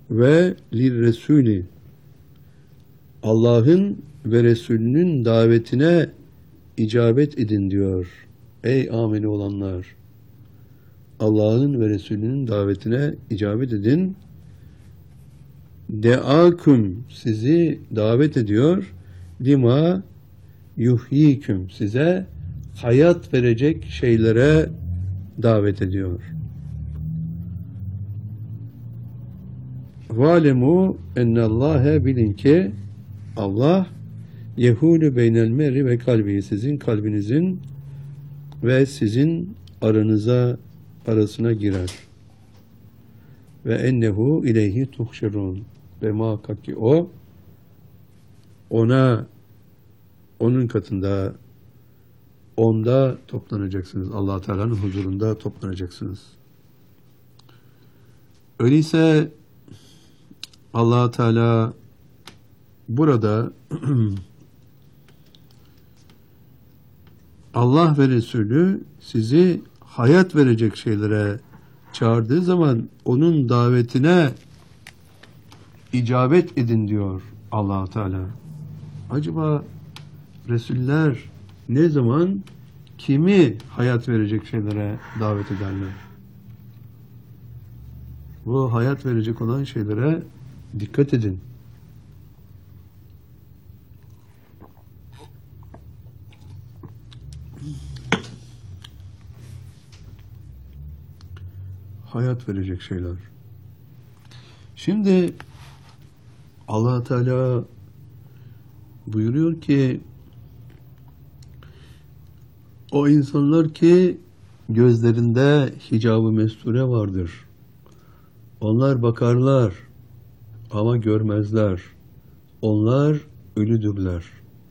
ve lirresuli, Allah'ın ve Resulünün davetine icabet edin diyor. Ey ameli olanlar! Allah'ın ve Resulünün davetine icabet edin. De'akum, sizi davet ediyor. Lima yuhyiküm, size hayat verecek şeylere davet ediyor. Valemu ennallâhe, bilin ki Allah yehûlü beynel meri ve kalbi, sizin kalbinizin ve sizin arasına girer. Ve ennehu ileyhi tuhşerun, ve muhakkak ki o, onun katında, onda toplanacaksınız. Allah Teala'nın huzurunda toplanacaksınız. Öyleyse Allah Teala burada Allah ve Resulü sizi hayat verecek şeylere çağırdığı zaman onun davetine icabet edin diyor Allah Teala. Acaba Resuller ne zaman kimi hayat verecek şeylere davet ederler? Bu hayat verecek olan şeylere dikkat edin. Hayat verecek şeyler. Şimdi Allah Teala buyuruyor ki o insanlar ki gözlerinde hicab-ı mesture vardır. Onlar bakarlar ama görmezler. Onlar ölüdürler.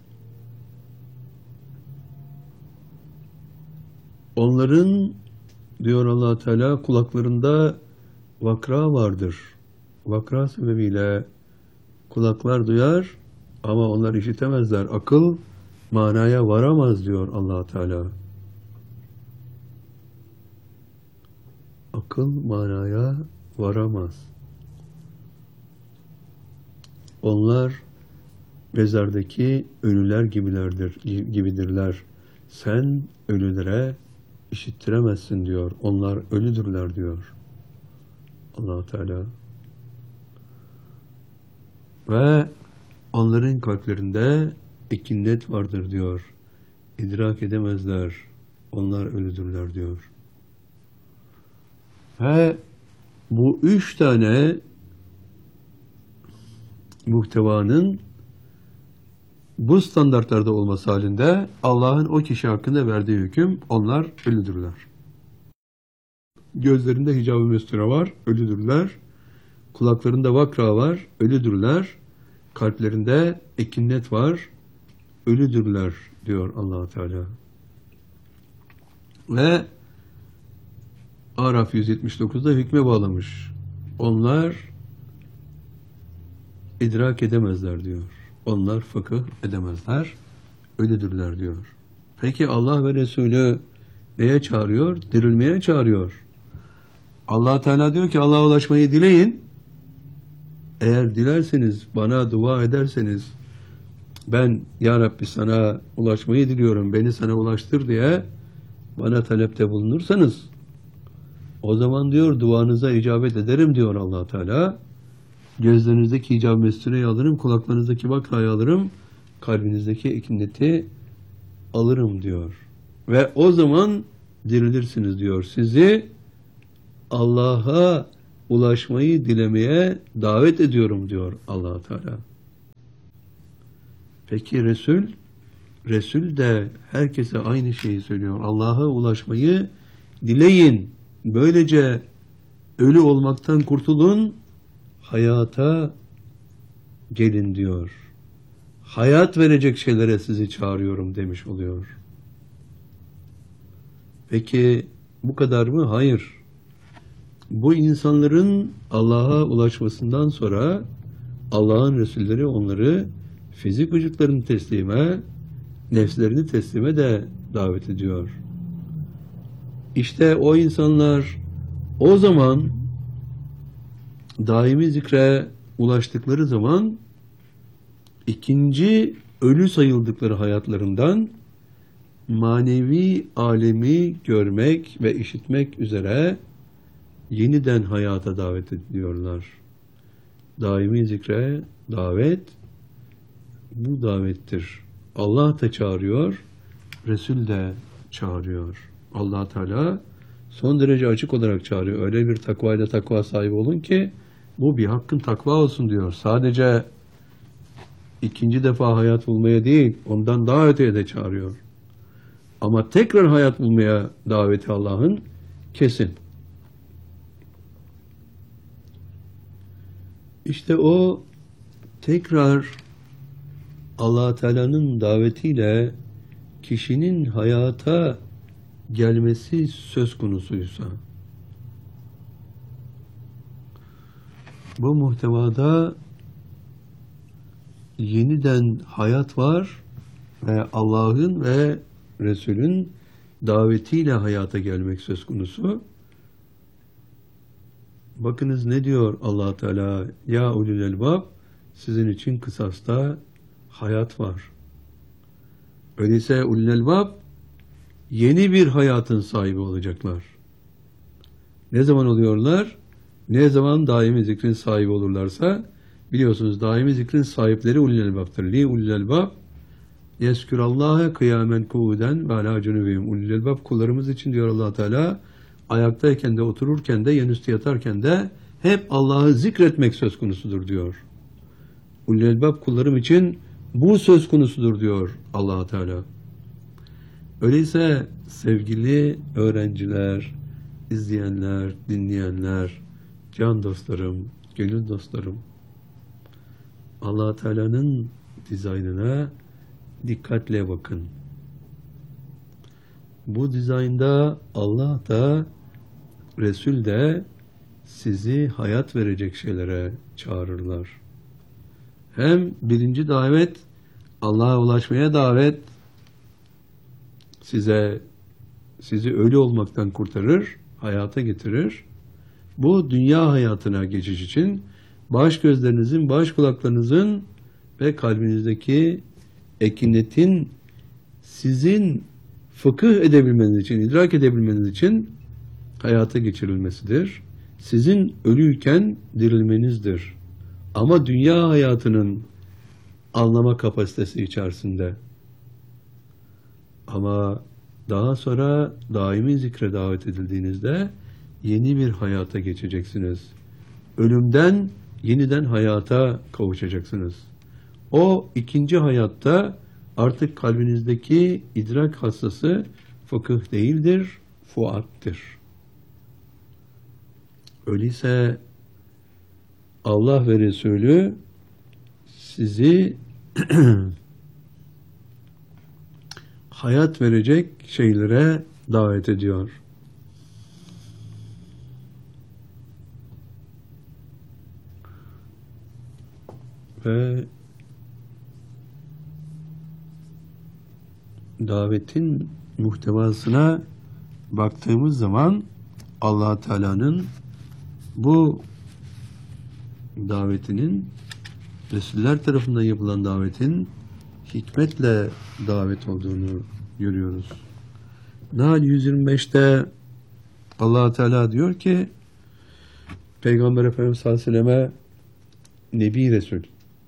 Onların, diyor Allah Teala, kulaklarında vakra vardır. Vakra sebebiyle kulaklar duyar ama onlar işitemezler. Akıl manaya varamaz diyor Allah Teala. Akıl manaya varamaz. Onlar mezardaki ölüler gibidirler. Sen ölülere işittiremezsin diyor. Onlar ölüdürler diyor Allah Teala. Ve onların kalplerinde ekinnet vardır diyor. İdrak edemezler. Onlar ölüdürler diyor. Ve bu 3 tane muhtevanın bu standartlarda olması halinde Allah'ın o kişi hakkında verdiği hüküm, onlar ölüdürler. Gözlerinde hicab-ı mesture var, ölüdürler. Kulaklarında vakra var, ölüdürler. Kalplerinde ekinnet var, ölüdürler diyor Allah Teala. Ve Araf 179'da hükme bağlamış. Onlar idrak edemezler diyor. Onlar fıkıh edemezler, ölüdürler diyor. Peki Allah ve Resulü neye çağırıyor? Dirilmeye çağırıyor. Allah Teala diyor ki Allah'a ulaşmayı dileyin. Eğer dilerseniz, bana dua ederseniz, ben ya Rabbi sana ulaşmayı diliyorum, beni sana ulaştır diye bana talepte bulunursanız, o zaman diyor duanıza icabet ederim diyor Allah Teala. Gözlerinizdeki hicab-ı mestureyi alırım, kulaklarınızdaki vakrayı alırım, kalbinizdeki ekineti alırım diyor. Ve o zaman dirilirsiniz diyor. Sizi Allah'a ulaşmayı dilemeye davet ediyorum diyor Allah Teala. Peki Resul de herkese aynı şeyi söylüyor. Allah'a ulaşmayı dileyin. Böylece ölü olmaktan kurtulun, hayata gelin diyor. Hayat verecek şeylere sizi çağırıyorum demiş oluyor. Peki bu kadar mı? Hayır. Bu insanların Allah'a ulaşmasından sonra Allah'ın Resulleri onları fizik vücutlarını teslime, nefslerini teslime de davet ediyor. İşte o insanlar o zaman daimi zikre ulaştıkları zaman ikinci ölü sayıldıkları hayatlarından manevi alemi görmek ve işitmek üzere yeniden hayata davet ediliyorlar. Daimi zikre davet bu davettir. Allah da çağırıyor, Resul de çağırıyor. Allah Teala son derece açık olarak çağırıyor. Öyle bir takvayla takva sahibi olun ki bu bir hakkın takva olsun diyor. Sadece ikinci defa hayat bulmaya değil, ondan daha öteye de çağırıyor. Ama tekrar hayat bulmaya daveti Allah'ın kesin. İşte o tekrar Allah Teala'nın davetiyle kişinin hayata gelmesi söz konusuysa, bu muhtevada yeniden hayat var ve Allah'ın ve Resul'ün davetiyle hayata gelmek söz konusu. Bakınız ne diyor Allah Teala? Ya ulul elbab, sizin için kısasta hayat var. Öyleyse ulul elbab yeni bir hayatın sahibi olacaklar. Ne zaman oluyorlar? Ne zaman daimi zikrin sahibi olurlarsa, biliyorsunuz daimi zikrin sahipleri ulul elbaptır. Li ulul elbab yeskürallâhe kıyamen kuuden ve alâ cunubihim. Ulul elbab kullarımız için diyor Allah Teala, ayaktayken de otururken de yanüstü yatarken de hep Allah'ı zikretmek söz konusudur diyor. Ulul elbab kullarım için bu söz konusudur diyor Allah Teala. Öyleyse sevgili öğrenciler, izleyenler, dinleyenler, can dostlarım, gönül dostlarım, Allah Teala'nın dizaynına dikkatle bakın. Bu dizaynda Allah da Resul de sizi hayat verecek şeylere çağırırlar. Hem birinci davet Allah'a ulaşmaya davet, sizi ölü olmaktan kurtarır, hayata getirir. Bu dünya hayatına geçiş için baş gözlerinizin, baş kulaklarınızın ve kalbinizdeki ekinetin sizin fıkıh edebilmeniz için, idrak edebilmeniz için hayata geçirilmesidir. Sizin ölüyken dirilmenizdir. Ama dünya hayatının anlama kapasitesi içerisinde. Ama daha sonra daimi zikre davet edildiğinizde yeni bir hayata geçeceksiniz. Ölümden yeniden hayata kavuşacaksınız. O ikinci hayatta artık kalbinizdeki idrak hassası fıkıh değildir, fuattır. Öyleyse Allah ve Resulü sizi hayat verecek şeylere davet ediyor. Ve davetin muhtevasına baktığımız zaman Allah Teala'nın bu davetinin, Resuller tarafından yapılan davetin hikmetle davet olduğunu görüyoruz. Nahl 125'te Allah Teala diyor ki, Peygamber Efendimiz sallallahu aleyhi ve selleme Nebi Resul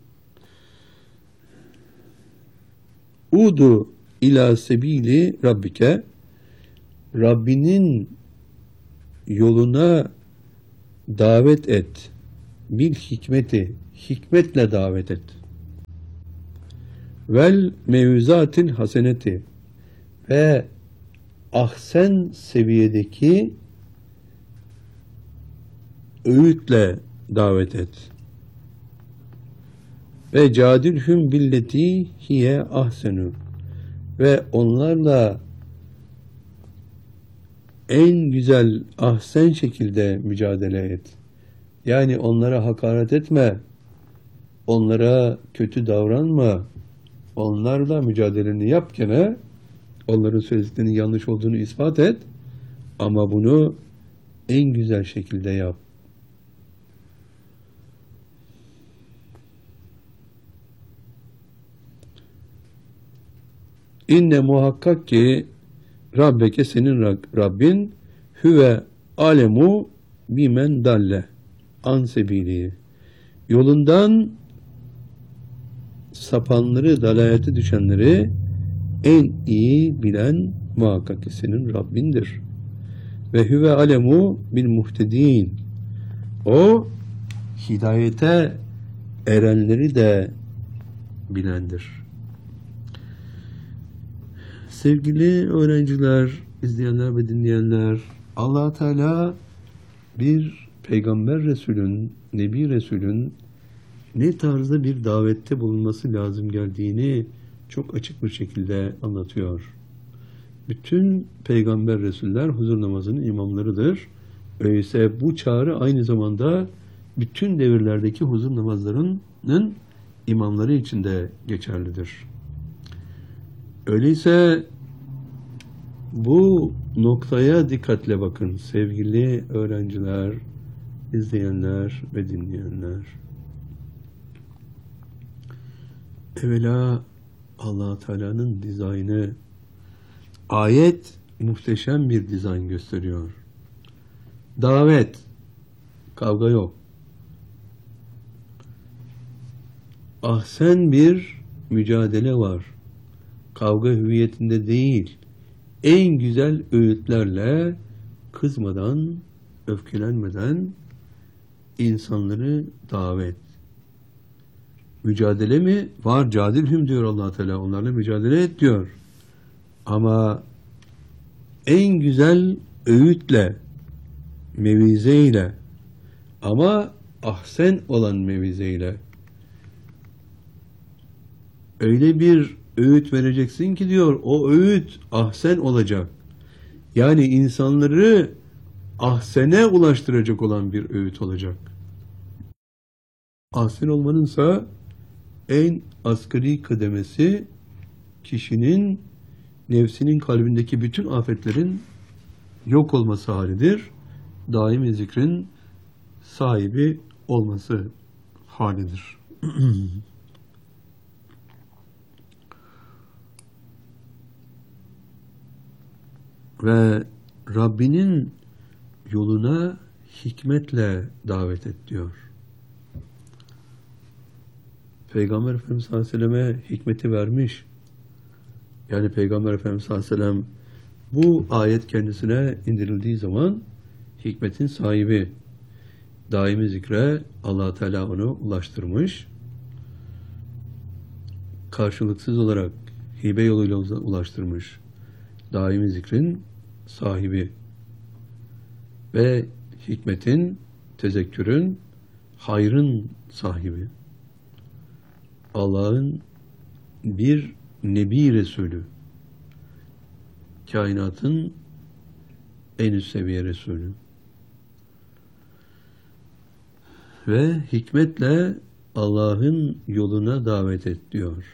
Udu ila sebili Rabbike, Rabbinin yoluna davet et. Bil hikmeti, hikmetle davet et. Vel mevzatil haseneti, ve ahsen seviyedeki öğütle davet et. Ve cadilhum billeti hiye ahsenu, ve onlarla en güzel ahsen şekilde mücadele et. Yani onlara hakaret etme, onlara kötü davranma, onlarla mücadeleni yap gene, onların söylediklerinin yanlış olduğunu ispat et, ama bunu en güzel şekilde yap. İnne muhakkak ki Rabbeke senin Rabbin hüve alemu bimen dalle an sebili. Yolundan sapanları, dalalete düşenleri en iyi bilen muhakkak ki senin Rabbindir. Ve hüve alemu bil muhtedin. O hidayete erenleri de bilendir. Sevgili öğrenciler, izleyenler ve dinleyenler, Allah Teala bir peygamber Resulün, Nebi Resulün ne tarzda bir davette bulunması lazım geldiğini çok açık bir şekilde anlatıyor. Bütün peygamber Resuller huzur namazının imamlarıdır. Öyleyse bu çağrı aynı zamanda bütün devirlerdeki huzur namazlarının imamları için de geçerlidir. Öyleyse bu noktaya dikkatle bakın sevgili öğrenciler, izleyenler ve dinleyenler. Evvela Allah Teala'nın dizaynı, ayet muhteşem bir dizayn gösteriyor. Davet, kavga yok. Ahsen bir mücadele var. Kavga hüviyetinde değil. En güzel öğütlerle kızmadan, öfkelenmeden insanları davet. Mücadele mi? Var, cadilhüm diyor Allah Teala. Onlarla mücadele et diyor. Ama en güzel öğütle, mevizeyle, ama ahsen olan mevizeyle. Öyle bir öğüt vereceksin ki diyor, o öğüt ahsen olacak. Yani insanları ahsene ulaştıracak olan bir öğüt olacak. Ahsen olmanınsa en asgari kademesi kişinin nefsinin kalbindeki bütün afetlerin yok olması halidir. Daimi zikrin sahibi olması halidir. Ve Rabbinin yoluna hikmetle davet et diyor. Peygamber Efendimiz sallallahu aleyhi ve selleme hikmeti vermiş. Yani Peygamber Efendimiz sallallahu aleyhi ve sellem bu ayet kendisine indirildiği zaman hikmetin sahibi, daimi zikre Allah Teala onu ulaştırmış. Karşılıksız olarak hibe yoluyla ulaştırmış. Daimi zikrin sahibi ve hikmetin, tezekkürün, hayrın sahibi. Allah'ın bir Nebi Resulü, kainatın en üst seviye Resulü. Ve hikmetle Allah'ın yoluna davet et diyor.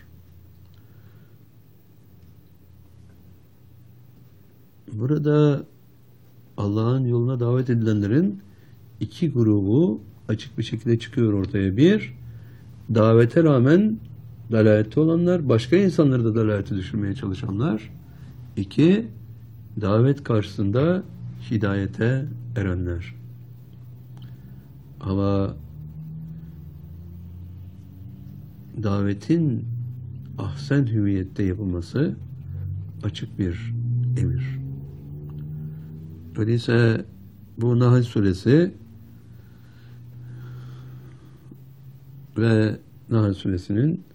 Burada Allah'ın yoluna davet edilenlerin iki grubu açık bir şekilde çıkıyor ortaya. Bir, davete rağmen dalalette olanlar, başka insanları da dalalete düşürmeye çalışanlar. İki, davet karşısında hidayete erenler. Ama davetin ahsen hüviyette yapılması açık bir emir. Öyleyse bu Nahl suresi ve Nahl suresinin